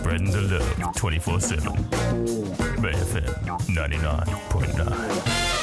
Spreading the love 24/7. BFM 99.9.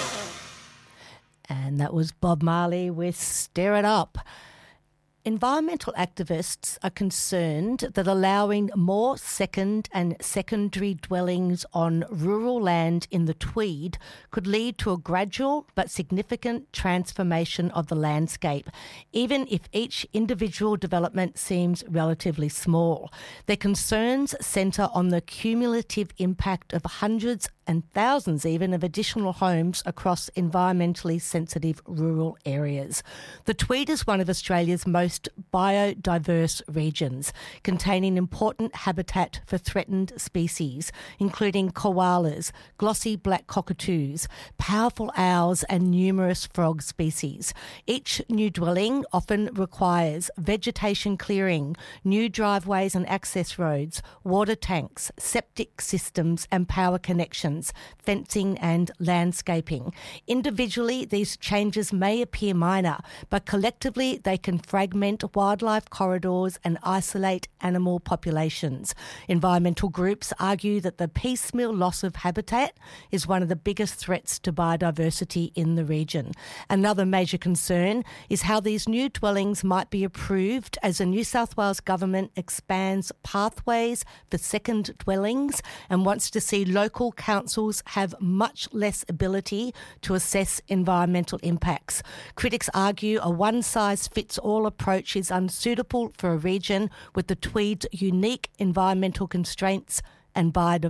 And that was Bob Marley with Stir It Up. Environmental activists are concerned that allowing more second and secondary dwellings on rural land in the Tweed could lead to a gradual but significant transformation of the landscape, even if each individual development seems relatively small. Their concerns centre on the cumulative impact of hundreds and thousands even of additional homes across environmentally sensitive rural areas. The Tweed is one of Australia's most biodiverse regions, containing important habitat for threatened species, including koalas, glossy black cockatoos, powerful owls and numerous frog species. Each new dwelling often requires vegetation clearing, new driveways and access roads, water tanks, septic systems and power connections, fencing and landscaping. Individually, these changes may appear minor, but collectively they can fragment wildlife corridors and isolate animal populations. Environmental groups argue that the piecemeal loss of habitat is one of the biggest threats to biodiversity in the region. Another major concern is how these new dwellings might be approved as the New South Wales government expands pathways for second dwellings and wants to see local councils have much less ability to assess environmental impacts. Critics argue a one-size-fits-all approach is unsuitable for a region with the Tweed's unique environmental constraints and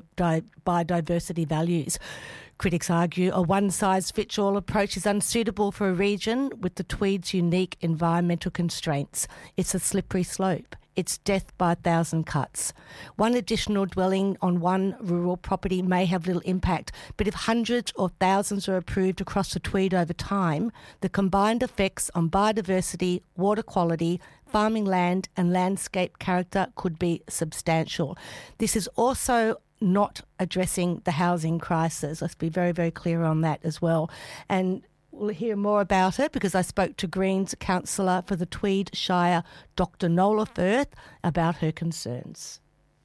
biodiversity values. Critics argue a one-size-fits-all approach is unsuitable for a region with the Tweed's unique environmental constraints. It's a slippery slope. It's death by 1,000 cuts. One additional dwelling on one rural property may have little impact, but if hundreds or thousands are approved across the Tweed over time, the combined effects on biodiversity, water quality, farming land and landscape character could be substantial. This is also not addressing the housing crisis. Let's be very, very clear on that as well. And we'll hear more about it because I spoke to Greens councillor for the Tweed Shire, Dr. Nola Firth, about her concerns.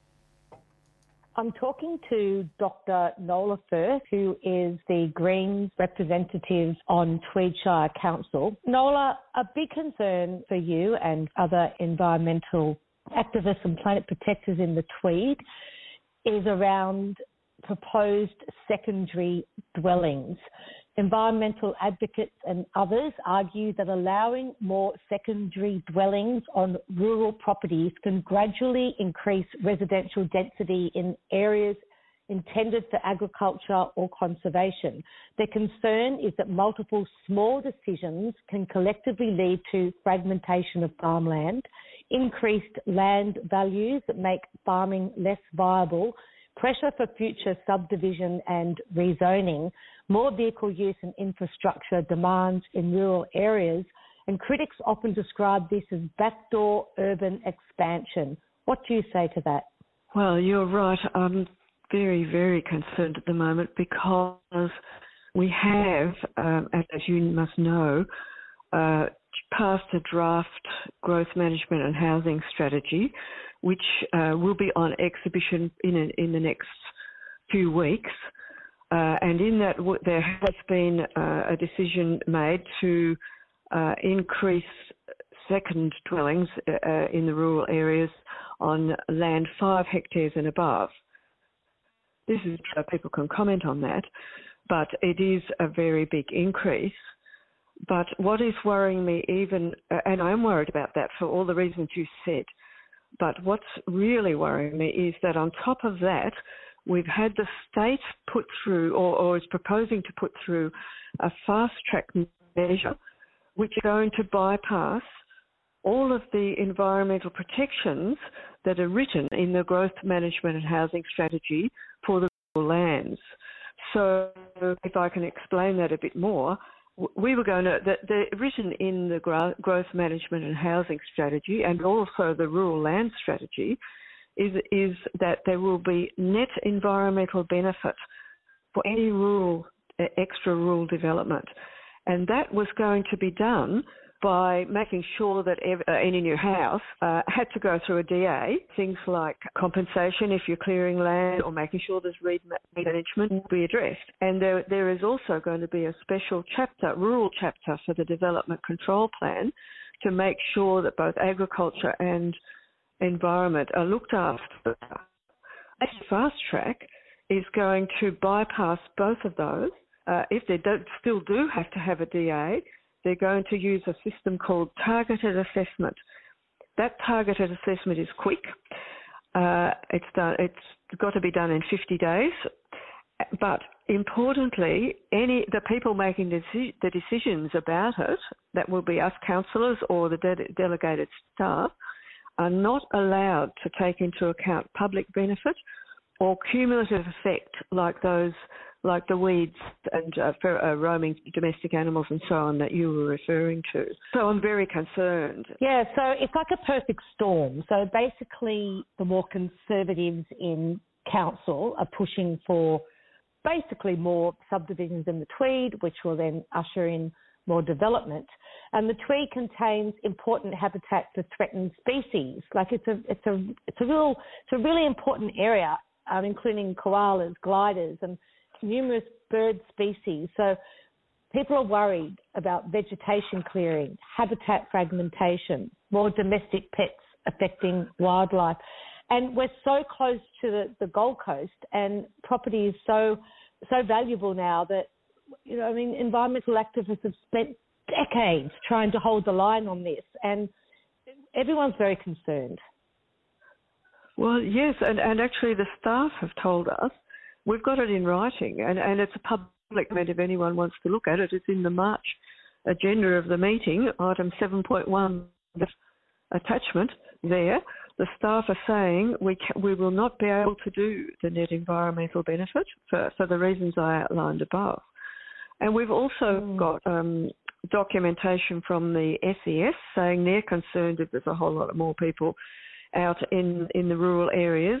I'm talking to Dr. Nola Firth, who is the Greens representative on Tweed Shire Council. Nola, a big concern for you and other environmental activists and planet protectors in the Tweed is around proposed secondary dwellings. Environmental advocates and others argue that allowing more secondary dwellings on rural properties can gradually increase residential density in areas intended for agriculture or conservation. Their concern is that multiple small decisions can collectively lead to fragmentation of farmland, increased land values that make farming less viable, pressure for future subdivision and rezoning, more vehicle use and infrastructure demands in rural areas, and critics often describe this as backdoor urban expansion. What do you say to that? Well, you're right. I'm very, very concerned at the moment because we have, as you must know, passed a draft growth management and housing strategy, which will be on exhibition in the next few weeks. And in that, there has been a decision made to increase second dwellings in the rural areas on land 5 hectares and above. This is people can comment on that, but it is a very big increase. But what is worrying me even, and I'm worried about that for all the reasons you said, but what's really worrying me is that on top of that, we've had the state put through or is proposing to put through a fast-track measure which are going to bypass all of the environmental protections that are written in the growth management and housing strategy for the rural lands. So if I can explain that a bit more, we were going to, written in the growth management and housing strategy and also the rural land strategy is that there will be net environmental benefit for any rural, extra rural development. And that was going to be done by making sure that any new house had to go through a DA. Things like compensation if you're clearing land or making sure there's reed management will be addressed. And there is also going to be a special chapter, rural chapter for the Development Control Plan to make sure that both agriculture and environment are looked after. A fast track is going to bypass both of those. If they still do have to have a DA, they're going to use a system called targeted assessment. That targeted assessment is quick. It's got to be done in 50 days. But importantly, the people making the decisions about it, that will be us councillors or the delegated staff, are not allowed to take into account public benefit or cumulative effect like the weeds and roaming domestic animals and so on that you were referring to. So I'm very concerned. Yeah, so it's like a perfect storm. So basically the more conservatives in council are pushing for basically more subdivisions in the Tweed, which will then usher in more development. And the Tweed contains important habitat for threatened species. Like it's a really important area, including koalas, gliders, and numerous bird species. So people are worried about vegetation clearing, habitat fragmentation, more domestic pets affecting wildlife. And we're so close to the Gold Coast, and property is so valuable now that, environmental activists have spent decades trying to hold the line on this, and everyone's very concerned. Well, yes, and actually the staff have told us, we've got it in writing, and it's a public document if anyone wants to look at it. It's in the March agenda of the meeting, item 7.1, attachment there. The staff are saying we will not be able to do the net environmental benefit for the reasons I outlined above. And we've also got documentation from the SES saying they're concerned if there's a whole lot more people out in the rural areas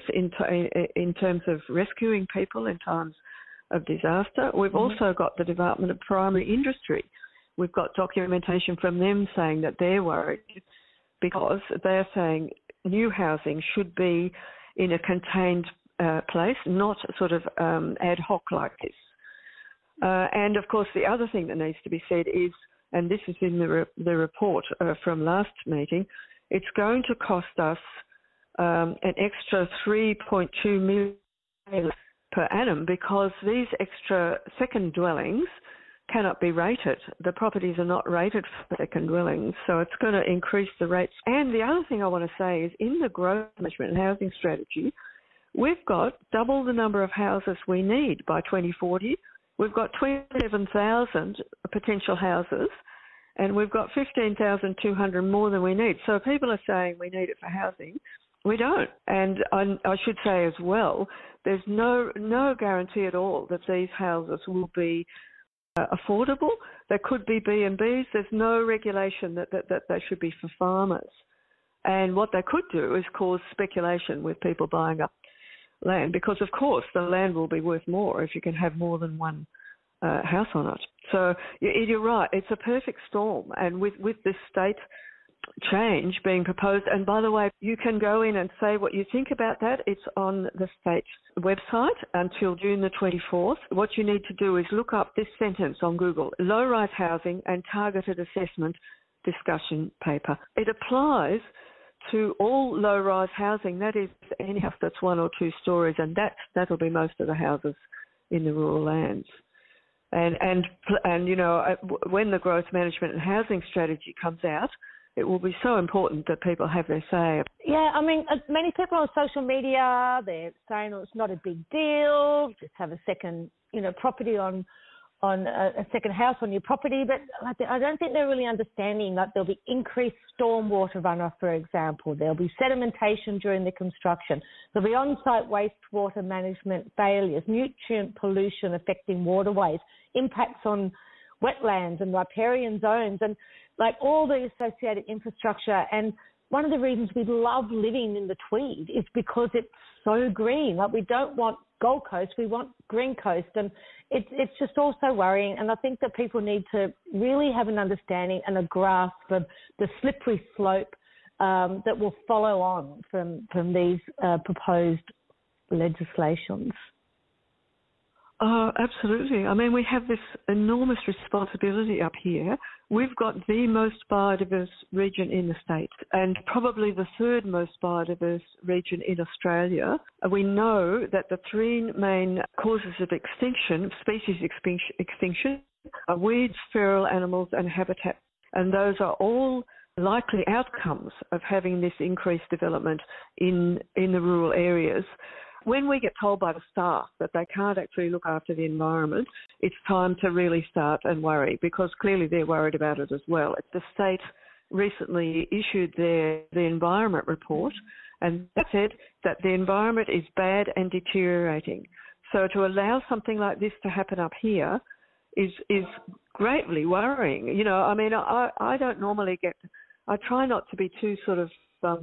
in terms of rescuing people in times of disaster. We've also got the Department of Primary Industry. We've got documentation from them saying that they're worried because they're saying new housing should be in a contained place, not sort of ad hoc like this. And, of course, the other thing that needs to be said is, and this is in the report from last meeting, it's going to cost us an extra $3.2 million per annum because these extra second dwellings cannot be rated. The properties are not rated for second dwellings, so it's going to increase the rates. And the other thing I want to say is in the growth management and housing strategy, we've got double the number of houses we need by 2040. We've got 27,000 potential houses, and we've got 15,200 more than we need. So people are saying we need it for housing. We don't. And I should say as well, there's no guarantee at all that these houses will be affordable. There could be B&Bs. There's no regulation that they should be for farmers. And what they could do is cause speculation with people buying up land because, of course, the land will be worth more if you can have more than one house on it. So you're right. It's a perfect storm. And with this state change being proposed, and by the way, you can go in and say what you think about that. It's on the state's website until June the 24th. What you need to do is look up this sentence on Google, low-rise housing and targeted assessment discussion paper. It applies to all low-rise housing. That is any house that's 1 or 2 stories, and that'll be most of the houses in the rural lands. And when the growth management and housing strategy comes out, it will be so important that people have their say. Yeah, I mean, many people on social media, they're saying, it's not a big deal, just have a second, property on a second house on your property. But I don't think they're really understanding that there'll be increased stormwater runoff, for example. There'll be sedimentation during the construction. There'll be on-site wastewater management failures, nutrient pollution affecting waterways, impacts on wetlands and riparian zones, and like all the associated infrastructure. And one of the reasons we love living in the Tweed is because it's so green. Like, we don't want Gold Coast, we want Green Coast, and it's just also worrying. And I think that people need to really have an understanding and a grasp of the slippery slope that will follow on from these proposed legislations. Oh, absolutely. I mean, we have this enormous responsibility up here. We've got the most biodiverse region in the state and probably the third most biodiverse region in Australia. We know that the three main causes of species extinction, are weeds, feral animals and habitat. And those are all likely outcomes of having this increased development in the rural areas. When we get told by the staff that they can't actually look after the environment, it's time to really start and worry, because clearly they're worried about it as well. The state recently issued the environment report, and that said that the environment is bad and deteriorating. So to allow something like this to happen up here is greatly worrying. You know, I mean, I don't normally I try not to be too sort of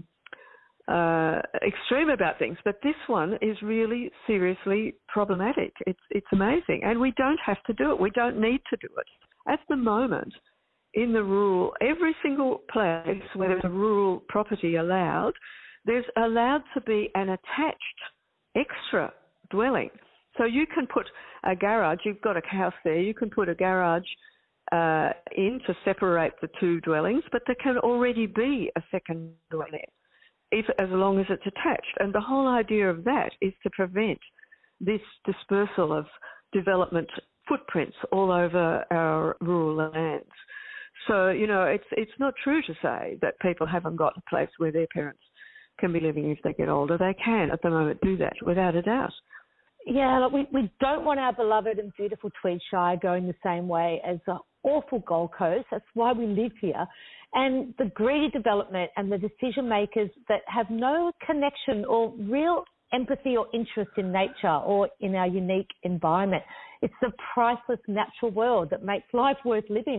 extreme about things, but this one is really seriously problematic. It's amazing, and we don't have to do it. We don't need to do it. At the moment, in the rural, every single place where there's a rural property allowed, there's allowed to be an attached extra dwelling. So you can put a garage, you've got a house there, you can put a garage in to separate the two dwellings, but there can already be a second dwelling there, as long as it's attached. And the whole idea of that is to prevent this dispersal of development footprints all over our rural lands. So, you know, it's not true to say that people haven't got a place where their parents can be living if they get older. They can, at the moment, do that, without a doubt. Yeah, look, we don't want our beloved and beautiful Tweed Shire going the same way as the awful Gold Coast. That's why we live here. And the greedy development and the decision makers that have no connection or real empathy or interest in nature or in our unique environment. It's the priceless natural world that makes life worth living.